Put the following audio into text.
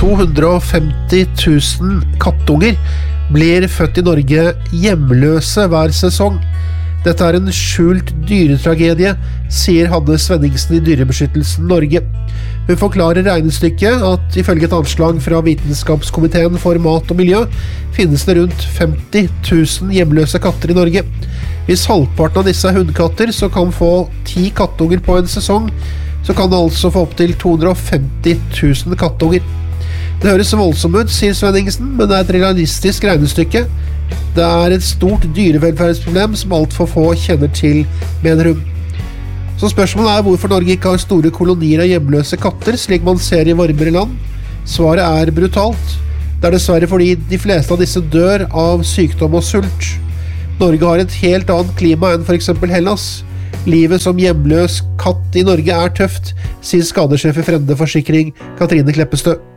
250 000 kattunger blir født i Norge hjemløse hver sesong. Dette en skjult dyretragedie, sier Hanne Svenningsen i Dyrebeskyttelsen Norge. Hun forklarer regnestykket at ifølge et anslag fra Vitenskapskomiteen for mat og miljø finnes det rundt 50 000 hjemløse katter i Norge. Hvis halvparten av disse er hundkatter, så kan få 10 kattunger på en sesong, så kan det altså få opp til 250 000 kattunger. Det høres voldsomt ut, sier Svenningsen, men det et realistisk regnestykke. Det et stort dyrevelferdsproblem som alt for få kjenner til, mener hun. Så spørsmålet hvorfor Norge ikke har store kolonier av hjemløse katter, slik man ser i varmere land. Svaret brutalt. Det dessverre fordi de fleste av disse dør av sykdom og sult. Norge har et helt annet klima enn for eksempel Hellas. Livet som hjemløs katt i Norge tøft, sier skadesjef i Frende Forsikring, Katrine Kleppestø.